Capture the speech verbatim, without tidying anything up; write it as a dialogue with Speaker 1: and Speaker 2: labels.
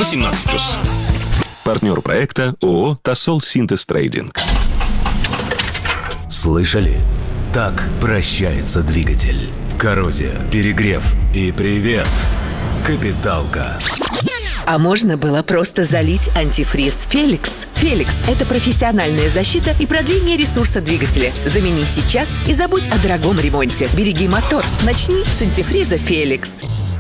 Speaker 1: восемнадцать плюс.
Speaker 2: Партнер проекта ООО «Тосол Синтез Трейдинг».
Speaker 3: Слышали? Так прощается двигатель. Коррозия, перегрев и привет, капиталка.
Speaker 4: А можно было просто залить антифриз «Феликс». «Феликс» — это профессиональная защита и продление ресурса двигателя. Замени сейчас и забудь о дорогом ремонте. Береги мотор. Начни с антифриза «Феликс».